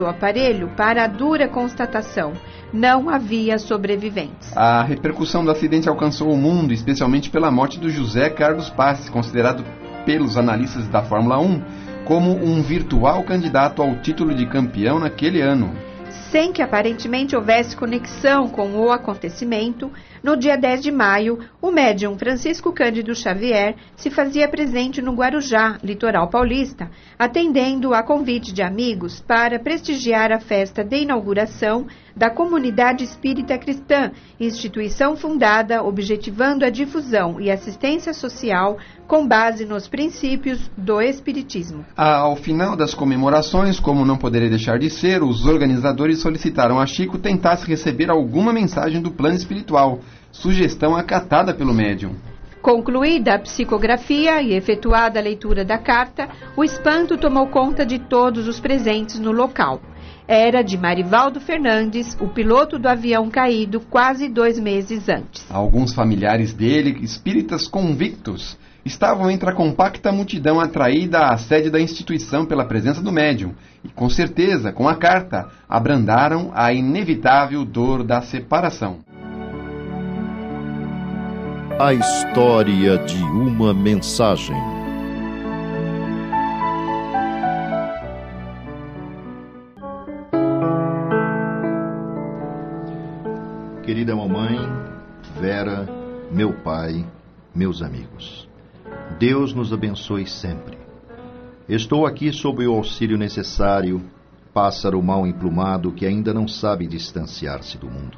o aparelho para a dura constatação: não havia sobreviventes. A repercussão do acidente alcançou o mundo, especialmente pela morte do José Carlos Paes, considerado pelos analistas da Fórmula 1 como um virtual candidato ao título de campeão naquele ano. Sem que aparentemente houvesse conexão com o acontecimento, no dia 10 de maio, o médium Francisco Cândido Xavier se fazia presente no Guarujá, litoral paulista, atendendo a convite de amigos para prestigiar a festa de inauguração da Comunidade Espírita Cristã, instituição fundada objetivando a difusão e assistência social com base nos princípios do Espiritismo. Ao final das comemorações, como não poderia deixar de ser, os organizadores solicitaram a Chico tentasse receber alguma mensagem do plano espiritual, sugestão acatada pelo médium. Concluída a psicografia e efetuada a leitura da carta, o espanto tomou conta de todos os presentes no local. Era de Marivaldo Fernandes, o piloto do avião caído quase 2 meses antes. Alguns familiares dele, espíritas convictos, estavam entre a compacta multidão atraída à sede da instituição pela presença do médium e, com certeza, com a carta, abrandaram a inevitável dor da separação. A história de uma mensagem. Querida mamãe, Vera, meu pai, meus amigos, Deus nos abençoe sempre. Estou aqui sob o auxílio necessário, pássaro mal emplumado que ainda não sabe distanciar-se do mundo.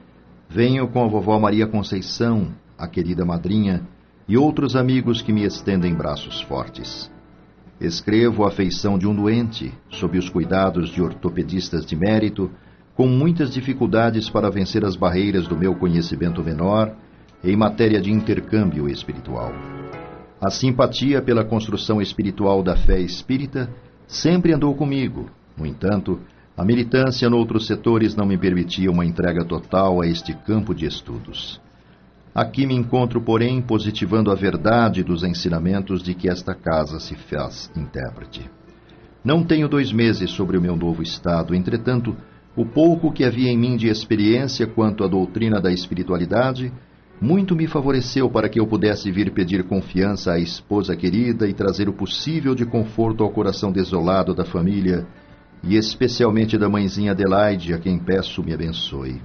Venho com a vovó Maria Conceição, a querida madrinha, e outros amigos que me estendem braços fortes. Escrevo a afeição de um doente, sob os cuidados de ortopedistas de mérito, com muitas dificuldades para vencer as barreiras do meu conhecimento menor em matéria de intercâmbio espiritual. A simpatia pela construção espiritual da fé espírita sempre andou comigo. No entanto, a militância noutros setores não me permitia uma entrega total a este campo de estudos. Aqui me encontro, porém, positivando a verdade dos ensinamentos de que esta casa se faz intérprete. Não tenho 2 meses sobre o meu novo estado, entretanto, o pouco que havia em mim de experiência quanto à doutrina da espiritualidade muito me favoreceu para que eu pudesse vir pedir confiança à esposa querida e trazer o possível de conforto ao coração desolado da família e especialmente da mãezinha Adelaide, a quem peço me abençoe.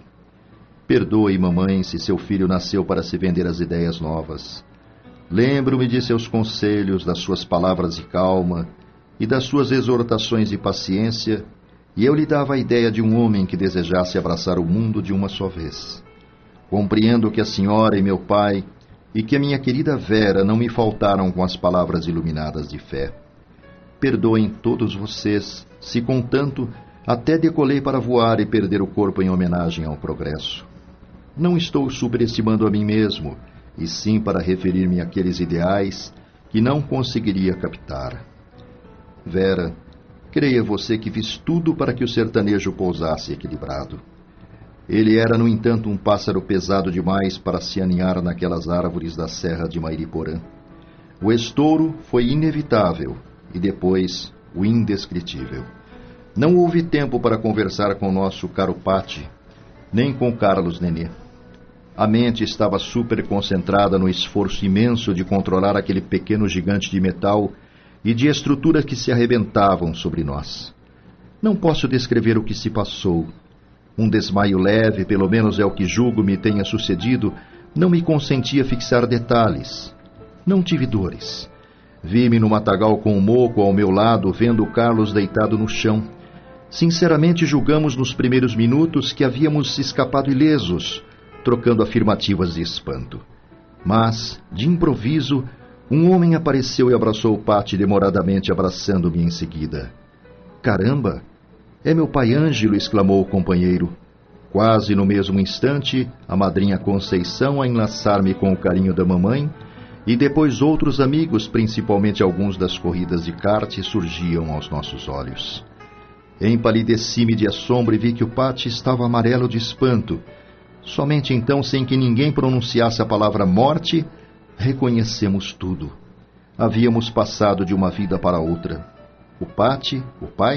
Perdoe, mamãe, se seu filho nasceu para se vender as ideias novas. Lembro-me de seus conselhos, das suas palavras de calma e das suas exortações de paciência, e eu lhe dava a ideia de um homem que desejasse abraçar o mundo de uma só vez. Compreendo que a senhora e meu pai e que a minha querida Vera não me faltaram com as palavras iluminadas de fé. Perdoem todos vocês, se contanto até decolei para voar e perder o corpo em homenagem ao progresso. Não estou superestimando a mim mesmo, e sim para referir-me àqueles ideais que não conseguiria captar. Vera, creia você que fiz tudo para que o sertanejo pousasse equilibrado. Ele era, no entanto, um pássaro pesado demais para se aninhar naquelas árvores da serra de Mairiporã. O estouro foi inevitável, e depois o indescritível. Não houve tempo para conversar com nosso caro Patti, nem com Carlos Nenê. A mente estava super concentrada no esforço imenso de controlar aquele pequeno gigante de metal e de estruturas que se arrebentavam sobre nós. Não posso descrever o que se passou. Um desmaio leve, pelo menos é o que julgo me tenha sucedido, não me consentia fixar detalhes. Não tive dores. Vi-me no matagal com o moco ao meu lado, vendo o Carlos deitado no chão. Sinceramente julgamos nos primeiros minutos que havíamos escapado ilesos, trocando afirmativas de espanto. Mas, de improviso, um homem apareceu e abraçou o Patti, demoradamente abraçando-me em seguida. Caramba! É meu pai Ângelo, exclamou o companheiro. Quase no mesmo instante, a madrinha Conceição a enlaçar-me com o carinho da mamãe, e depois outros amigos, principalmente alguns das corridas de kart, surgiam aos nossos olhos. Empalideci-me de assombro e vi que o Patti estava amarelo de espanto. Somente então, sem que ninguém pronunciasse a palavra morte, reconhecemos tudo. Havíamos passado de uma vida para outra. O Patti, o pai,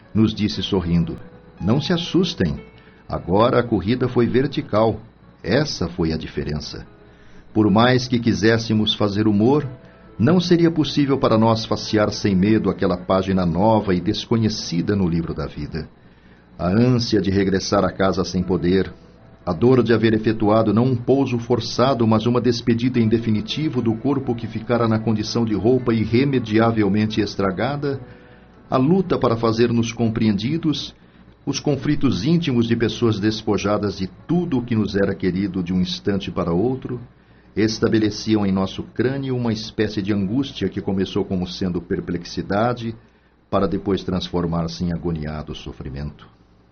nos disse sorrindo: "Não se assustem, agora a corrida foi vertical. Essa foi a diferença. Por mais que quiséssemos fazer humor, não seria possível para nós facear sem medo aquela página nova e desconhecida no livro da vida. A ânsia de regressar a casa sem poder, a dor de haver efetuado não um pouso forçado, mas uma despedida em definitivo do corpo que ficara na condição de roupa irremediavelmente estragada, a luta para fazer-nos compreendidos, os conflitos íntimos de pessoas despojadas de tudo o que nos era querido de um instante para outro, estabeleciam em nosso crânio uma espécie de angústia que começou como sendo perplexidade, para depois transformar-se em agoniado sofrimento.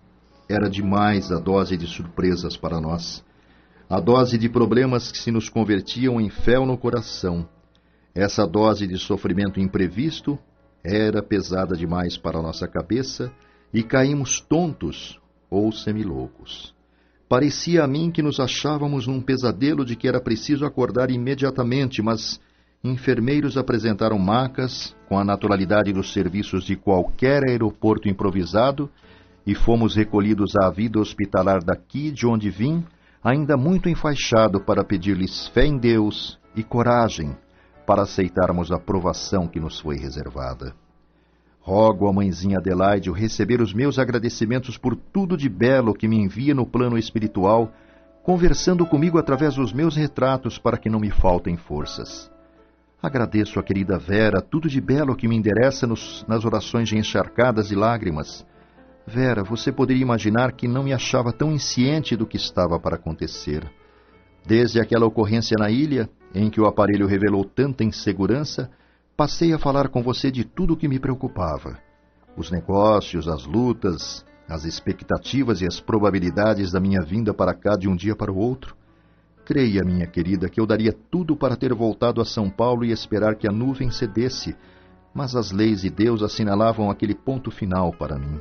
Era demais a dose de surpresas para nós, a dose de problemas que se nos convertiam em fel no coração. Essa dose de sofrimento imprevisto era pesada demais para a nossa cabeça e caímos tontos ou semiloucos. Parecia a mim que nos achávamos num pesadelo de que era preciso acordar imediatamente, mas enfermeiros apresentaram macas com a naturalidade dos serviços de qualquer aeroporto improvisado e fomos recolhidos à vida hospitalar daqui de onde vim, ainda muito enfaixado para pedir-lhes fé em Deus e coragem para aceitarmos a provação que nos foi reservada. Rogo à mãezinha Adelaide receber os meus agradecimentos por tudo de belo que me envia no plano espiritual, conversando comigo através dos meus retratos para que não me faltem forças. Agradeço à querida Vera tudo de belo que me endereça nas orações encharcadas de lágrimas. Vera, você poderia imaginar que não me achava tão insciente do que estava para acontecer. Desde aquela ocorrência na ilha, em que o aparelho revelou tanta insegurança, passei a falar com você de tudo o que me preocupava. Os negócios, as lutas, as expectativas e as probabilidades da minha vinda para cá de um dia para o outro. Creia, minha querida, que eu daria tudo para ter voltado a São Paulo e esperar que a nuvem cedesse, mas as leis de Deus assinalavam aquele ponto final para mim.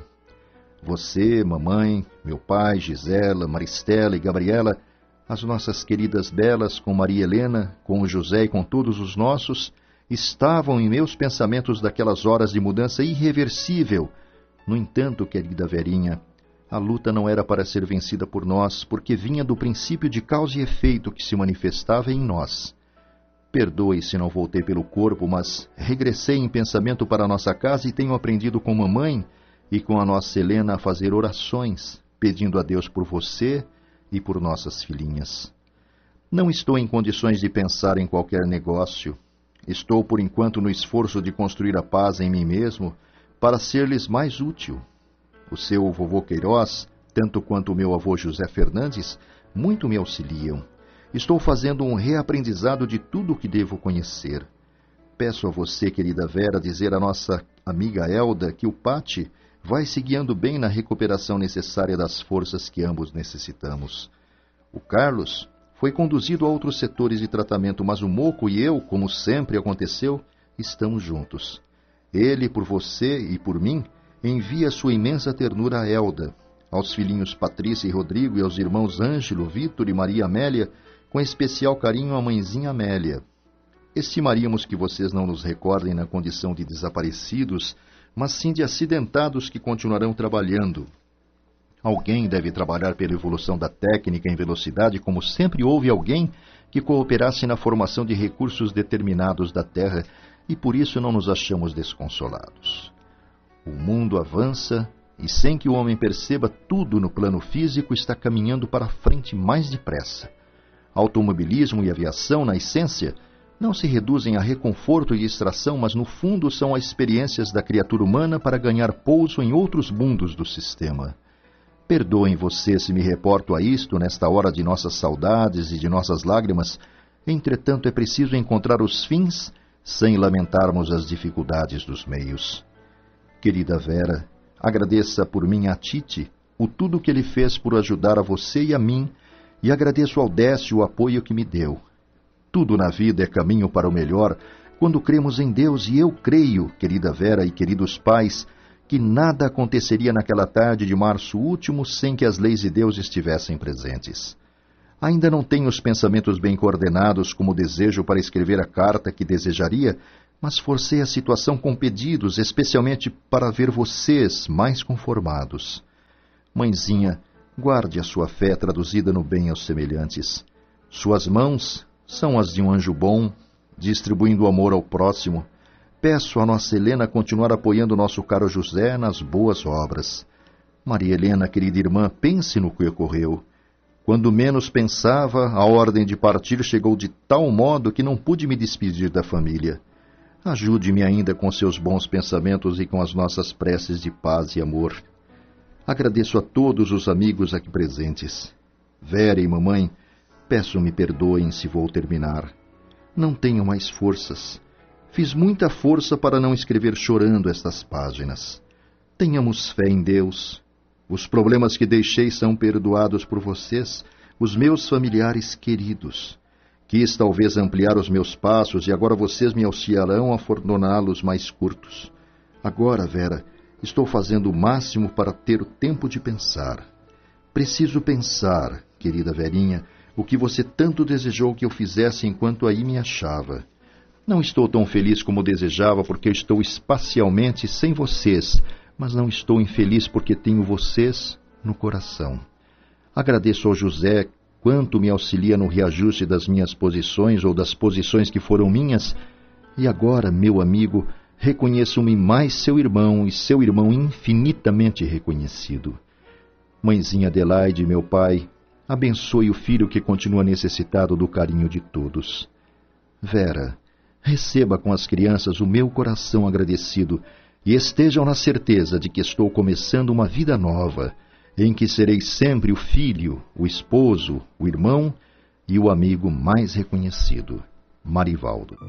Você, mamãe, meu pai, Gisela, Maristela e Gabriela, as nossas queridas belas, com Maria Helena, com o José e com todos os nossos, estavam em meus pensamentos daquelas horas de mudança irreversível. No entanto, querida Verinha, a luta não era para ser vencida por nós, porque vinha do princípio de causa e efeito que se manifestava em nós. Perdoe se não voltei pelo corpo, mas regressei em pensamento para nossa casa e tenho aprendido com mamãe e com a nossa Helena a fazer orações, pedindo a Deus por você e por nossas filhinhas. Não estou em condições de pensar em qualquer negócio. Estou, por enquanto, no esforço de construir a paz em mim mesmo para ser-lhes mais útil. O seu vovô Queiroz, tanto quanto o meu avô José Fernandes, muito me auxiliam. Estou fazendo um reaprendizado de tudo o que devo conhecer. Peço a você, querida Vera, dizer à nossa amiga Elda que o Pati vai se guiando bem na recuperação necessária das forças que ambos necessitamos. O Carlos foi conduzido a outros setores de tratamento, mas o Moco e eu, como sempre aconteceu, estamos juntos. Ele, por você e por mim, envia sua imensa ternura a Elda, aos filhinhos Patrícia e Rodrigo e aos irmãos Ângelo, Vítor e Maria Amélia, com especial carinho à mãezinha Amélia. Estimaríamos que vocês não nos recordem na condição de desaparecidos, mas sim de acidentados que continuarão trabalhando. Alguém deve trabalhar pela evolução da técnica em velocidade, como sempre houve alguém que cooperasse na formação de recursos determinados da Terra, e por isso não nos achamos desconsolados. O mundo avança, e sem que o homem perceba, tudo no plano físico está caminhando para a frente mais depressa. Automobilismo e aviação, na essência, não se reduzem a reconforto e distração, mas no fundo são as experiências da criatura humana para ganhar pouso em outros mundos do sistema. Perdoem você se me reporto a isto nesta hora de nossas saudades e de nossas lágrimas, entretanto é preciso encontrar os fins sem lamentarmos as dificuldades dos meios. Querida Vera, agradeça por mim a Tite o tudo que ele fez por ajudar a você e a mim, e agradeço ao Décio o apoio que me deu. Tudo na vida é caminho para o melhor quando cremos em Deus, e eu creio, querida Vera e queridos pais, que nada aconteceria naquela tarde de março último sem que as leis de Deus estivessem presentes. Ainda não tenho os pensamentos bem coordenados como desejo para escrever a carta que desejaria, mas forcei a situação com pedidos, especialmente para ver vocês mais conformados. Mãezinha, guarde a sua fé traduzida no bem aos semelhantes. Suas mãos são as de um anjo bom, distribuindo amor ao próximo. Peço a nossa Helena continuar apoiando nosso caro José nas boas obras. Maria Helena, querida irmã, pense no que ocorreu. Quando menos pensava, a ordem de partir chegou de tal modo que não pude me despedir da família. Ajude-me ainda com seus bons pensamentos e com as nossas preces de paz e amor. Agradeço a todos os amigos aqui presentes. Vera e mamãe, peço-me perdoem se vou terminar. Não tenho mais forças. Fiz muita força para não escrever chorando estas páginas. Tenhamos fé em Deus. Os problemas que deixei são perdoados por vocês, os meus familiares queridos. Quis talvez ampliar os meus passos e agora vocês me auxiliarão a torná-los mais curtos. Agora, Vera, estou fazendo o máximo para ter o tempo de pensar. Preciso pensar, querida Verinha, o que você tanto desejou que eu fizesse enquanto aí me achava. Não estou tão feliz como desejava porque estou espacialmente sem vocês, mas não estou infeliz porque tenho vocês no coração. Agradeço ao José quanto me auxilia no reajuste das minhas posições ou das posições que foram minhas, e agora, meu amigo, reconheço-me mais seu irmão e seu irmão infinitamente reconhecido. Mãezinha Adelaide, meu pai, abençoe o filho que continua necessitado do carinho de todos. Vera, receba com as crianças o meu coração agradecido e estejam na certeza de que estou começando uma vida nova, em que serei sempre o filho, o esposo, o irmão e o amigo mais reconhecido. Marivaldo.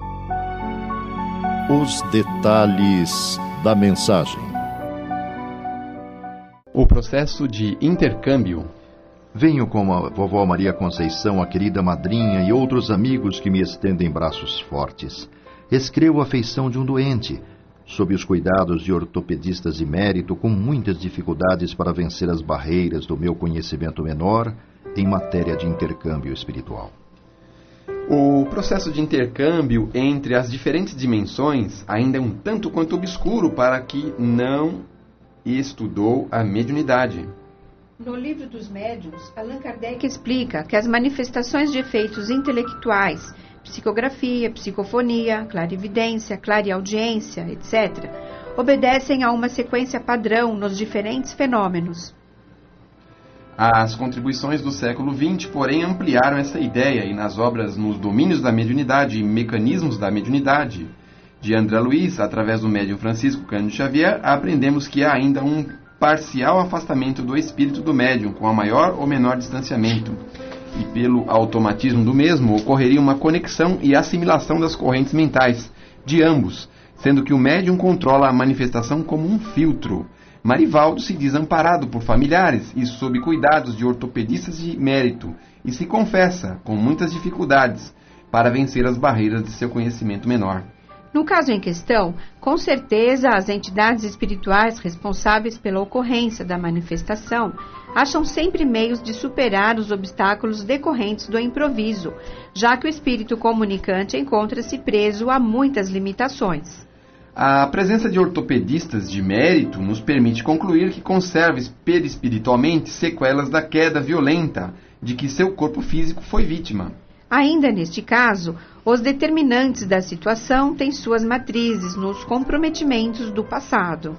Os detalhes da mensagem. O processo de intercâmbio. Venho com a vovó Maria Conceição, a querida madrinha e outros amigos que me estendem braços fortes. Escrevo a afeição de um doente, sob os cuidados de ortopedistas de mérito, com muitas dificuldades para vencer as barreiras do meu conhecimento menor em matéria de intercâmbio espiritual. O processo de intercâmbio entre as diferentes dimensões ainda é um tanto quanto obscuro para quem não estudou a mediunidade. No livro dos médiuns, Allan Kardec explica que as manifestações de efeitos intelectuais, psicografia, psicofonia, clarividência, clareaudiência, etc., obedecem a uma sequência padrão nos diferentes fenômenos. As contribuições do século XX, porém, ampliaram essa ideia e nas obras Nos Domínios da Mediunidade e Mecanismos da Mediunidade, de André Luiz, através do médium Francisco Cândido Xavier, aprendemos que há ainda um parcial afastamento do espírito do médium, com a maior ou menor distanciamento, e pelo automatismo do mesmo ocorreria uma conexão e assimilação das correntes mentais de ambos, sendo que o médium controla a manifestação como um filtro. Marivaldo se diz amparado por familiares e sob cuidados de ortopedistas de mérito, e se confessa, com muitas dificuldades, para vencer as barreiras de seu conhecimento menor. No caso em questão, com certeza as entidades espirituais responsáveis pela ocorrência da manifestação acham sempre meios de superar os obstáculos decorrentes do improviso, já que o espírito comunicante encontra-se preso a muitas limitações. A presença de ortopedistas de mérito nos permite concluir que conserva perispiritualmente sequelas da queda violenta de que seu corpo físico foi vítima. Ainda neste caso, os determinantes da situação têm suas matrizes nos comprometimentos do passado.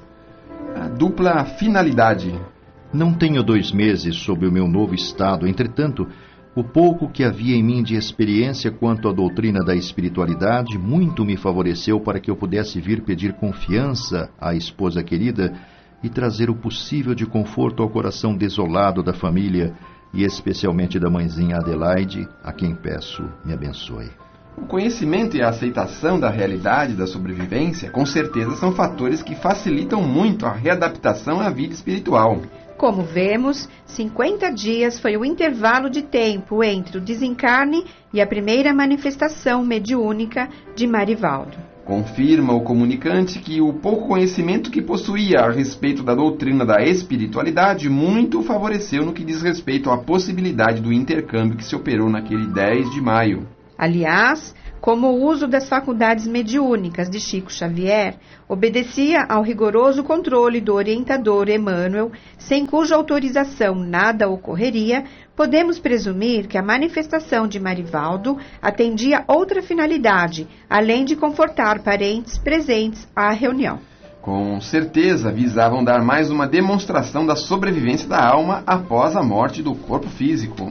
A dupla finalidade. Não tenho 2 meses sob o meu novo estado, entretanto, o pouco que havia em mim de experiência quanto à doutrina da espiritualidade muito me favoreceu para que eu pudesse vir pedir confiança à esposa querida e trazer o possível de conforto ao coração desolado da família e especialmente da mãezinha Adelaide, a quem peço me abençoe. O conhecimento e a aceitação da realidade da sobrevivência, com certeza, são fatores que facilitam muito a readaptação à vida espiritual. Como vemos, 50 dias foi o intervalo de tempo entre o desencarne e a primeira manifestação mediúnica de Marivaldo. Confirma o comunicante que o pouco conhecimento que possuía a respeito da doutrina da espiritualidade muito o favoreceu no que diz respeito à possibilidade do intercâmbio que se operou naquele 10 de maio. Aliás, como o uso das faculdades mediúnicas de Chico Xavier obedecia ao rigoroso controle do orientador Emmanuel, sem cuja autorização nada ocorreria, podemos presumir que a manifestação de Marivaldo atendia outra finalidade, além de confortar parentes presentes à reunião. Com certeza visavam dar mais uma demonstração da sobrevivência da alma após a morte do corpo físico.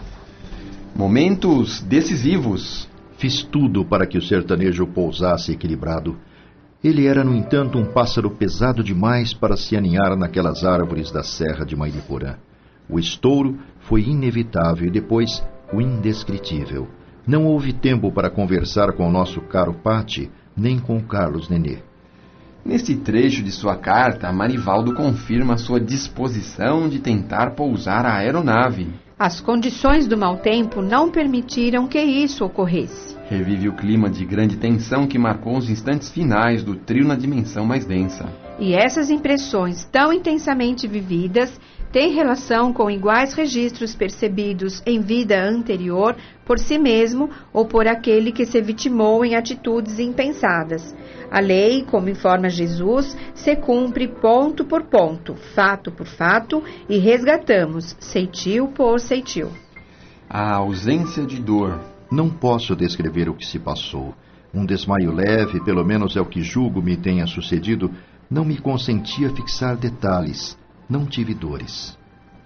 Momentos decisivos. Fiz tudo para que o sertanejo pousasse equilibrado. Ele era, no entanto, um pássaro pesado demais para se aninhar naquelas árvores da serra de Mairiporã. O estouro foi inevitável e depois o indescritível. Não houve tempo para conversar com o nosso caro Patti, nem com o Carlos Nenê. Neste trecho de sua carta, Marivaldo confirma sua disposição de tentar pousar a aeronave. As condições do mau tempo não permitiram que isso ocorresse. Revive o clima de grande tensão que marcou os instantes finais do trio na dimensão mais densa. E essas impressões tão intensamente vividas têm relação com iguais registros percebidos em vida anterior por si mesmo ou por aquele que se vitimou em atitudes impensadas. A lei, como informa Jesus, se cumpre ponto por ponto, fato por fato, e resgatamos, ceitil por ceitil. A ausência de dor. Não posso descrever o que se passou. Um desmaio leve, pelo menos é o que julgo me tenha sucedido, não me consentia fixar detalhes. Não tive dores.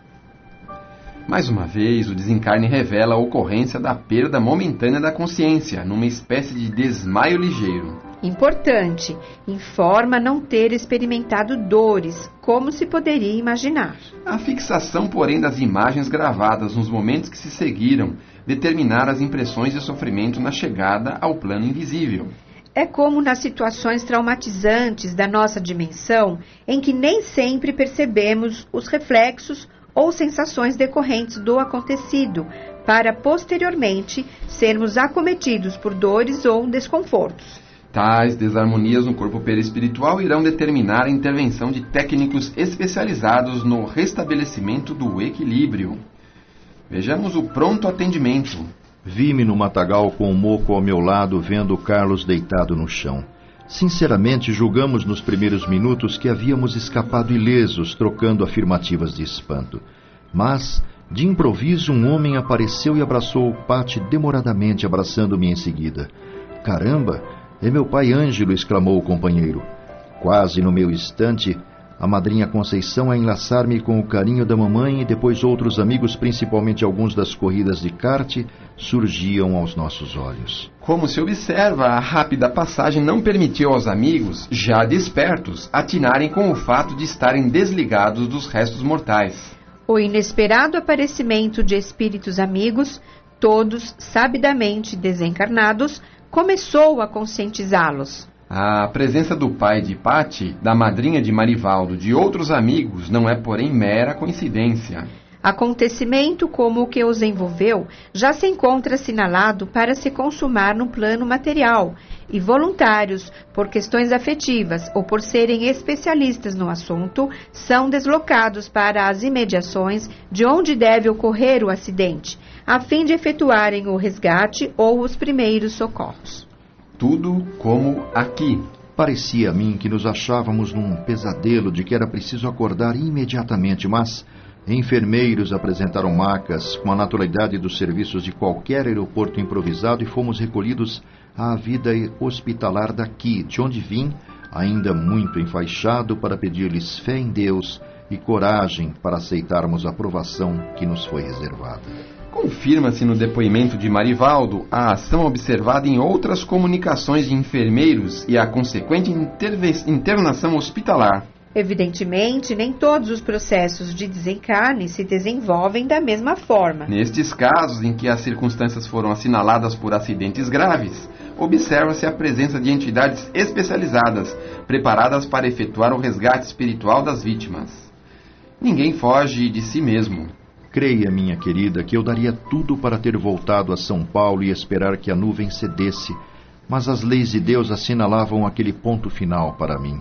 Mais uma vez, o desencarne revela a ocorrência da perda momentânea da consciência, numa espécie de desmaio ligeiro. Importante, informa não ter experimentado dores, como se poderia imaginar. A fixação, porém, das imagens gravadas nos momentos que se seguiram determinar as impressões de sofrimento na chegada ao plano invisível. É como nas situações traumatizantes da nossa dimensão, em que nem sempre percebemos os reflexos ou sensações decorrentes do acontecido, para posteriormente sermos acometidos por dores ou desconfortos. Tais desarmonias no corpo perispiritual irão determinar a intervenção de técnicos especializados no restabelecimento do equilíbrio. Vejamos o pronto atendimento. Vi-me no matagal com o Moco ao meu lado, vendo o Carlos deitado no chão. Sinceramente, julgamos nos primeiros minutos que havíamos escapado ilesos, trocando afirmativas de espanto. Mas, de improviso, um homem apareceu e abraçou o Patti demoradamente, abraçando-me em seguida. Caramba, é meu pai Ângelo, exclamou o companheiro. Quase no meu instante, a madrinha Conceição a enlaçar-me com o carinho da mamãe e depois outros amigos, principalmente alguns das corridas de kart, surgiam aos nossos olhos. Como se observa, a rápida passagem não permitiu aos amigos, já despertos, atinarem com o fato de estarem desligados dos restos mortais. O inesperado aparecimento de espíritos amigos, todos sabidamente desencarnados, começou a conscientizá-los. A presença do pai de Patti, da madrinha de Marivaldo, de outros amigos, não é, porém, mera coincidência. Acontecimento como o que os envolveu já se encontra assinalado para se consumar no plano material, e voluntários, por questões afetivas ou por serem especialistas no assunto, são deslocados para as imediações de onde deve ocorrer o acidente, a fim de efetuarem o resgate ou os primeiros socorros. Tudo como aqui. Parecia a mim que nos achávamos num pesadelo de que era preciso acordar imediatamente, mas enfermeiros apresentaram macas com a naturalidade dos serviços de qualquer aeroporto improvisado e fomos recolhidos à vida hospitalar daqui, de onde vim, ainda muito enfaixado, para pedir-lhes fé em Deus e coragem para aceitarmos a provação que nos foi reservada. Confirma-se no depoimento de Marivaldo a ação observada em outras comunicações de enfermeiros e a consequente internação hospitalar. Evidentemente, nem todos os processos de desencarne se desenvolvem da mesma forma. Nestes casos em que as circunstâncias foram assinaladas por acidentes graves, observa-se a presença de entidades especializadas, preparadas para efetuar o resgate espiritual das vítimas. Ninguém foge de si mesmo. Creia, minha querida, que eu daria tudo para ter voltado a São Paulo e esperar que a nuvem cedesse, mas as leis de Deus assinalavam aquele ponto final para mim.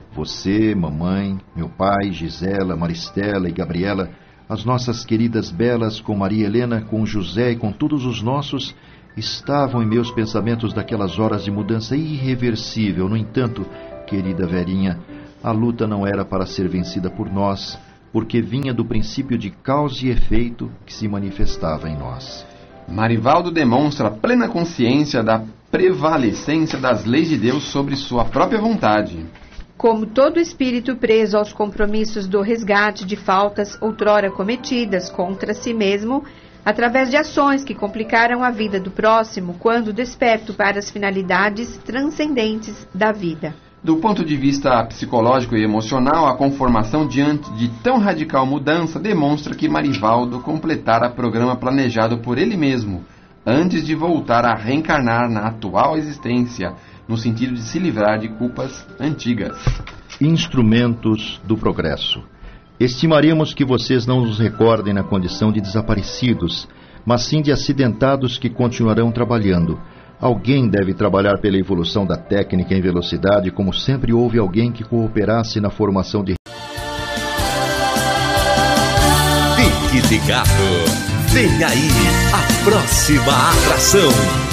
Você, mamãe, meu pai, Gisela, Maristela e Gabriela, as nossas queridas belas com Maria Helena, com José e com todos os nossos, estavam em meus pensamentos daquelas horas de mudança irreversível. No entanto, querida Verinha, a luta não era para ser vencida por nós, porque vinha do princípio de causa e efeito que se manifestava em nós. Marivaldo demonstra plena consciência da prevalecência das leis de Deus sobre sua própria vontade. Como todo espírito preso aos compromissos do resgate de faltas outrora cometidas contra si mesmo, através de ações que complicaram a vida do próximo, quando desperto para as finalidades transcendentes da vida. Do ponto de vista psicológico e emocional, a conformação diante de tão radical mudança demonstra que Marivaldo completara o programa planejado por ele mesmo, antes de voltar a reencarnar na atual existência, no sentido de se livrar de culpas antigas. Instrumentos do progresso. Estimaríamos que vocês não nos recordem na condição de desaparecidos, mas sim de acidentados que continuarão trabalhando. Alguém deve trabalhar pela evolução da técnica em velocidade, como sempre houve alguém que cooperasse na formação de... Fique ligado! Vem aí a próxima atração!